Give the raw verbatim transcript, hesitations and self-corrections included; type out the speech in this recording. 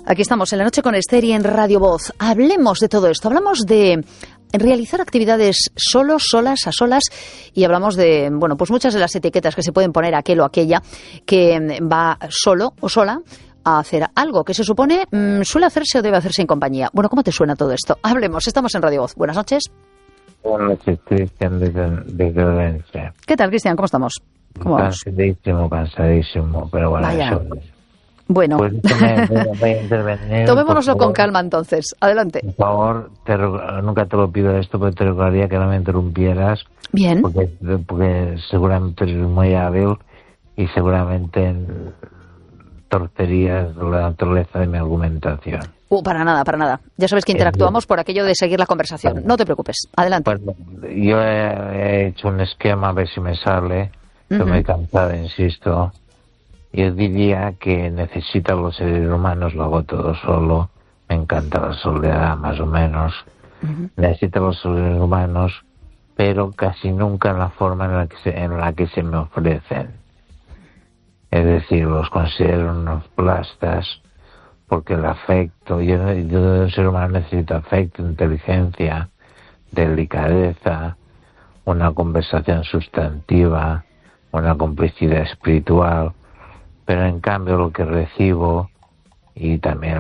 Aquí estamos en La Noche con Esther y en Radio Voz. Hablemos de todo esto. Hablamos de realizar actividades solos, solas, a solas, y hablamos de, bueno, pues muchas de las etiquetas que se pueden poner a aquel o aquella que va solo o sola a hacer algo que se supone mmm, suele hacerse o debe hacerse en compañía. Bueno, ¿cómo te suena todo esto? Hablemos. Estamos en Radio Voz. Buenas noches. Buenas noches, Cristian, desde, desde Orense. ¿Qué tal, Cristian? ¿Cómo estamos? ¿Cómo vamos? Cansadísimo, cansadísimo, pero bueno, Vaya. eso... Bueno, Pues me, me, voy a intervenir. tomémonoslo por favor. con calma entonces. Adelante. Por favor, te, nunca te lo pido esto, pero te rogaría que no me interrumpieras. Bien. Porque, porque seguramente eres muy hábil y seguramente torcerías la naturaleza de mi argumentación. Uh, para nada, para nada. Ya sabes que interactuamos por aquello de seguir la conversación. No te preocupes. Adelante. Pues, yo he, he hecho un esquema a ver si me sale. Estoy Uh-huh. muy cansado, insisto. Yo diría que necesita los seres humanos, lo hago todo solo, me encanta la soledad más o menos, Uh-huh. necesita los seres humanos, pero casi nunca en la forma en la que se, en la que se me ofrecen. Es decir, los considero unos plastas, porque el afecto, yo, yo de un ser humano necesito afecto, inteligencia, delicadeza, una conversación sustantiva, una complicidad espiritual. Pero en cambio lo que recibo, y también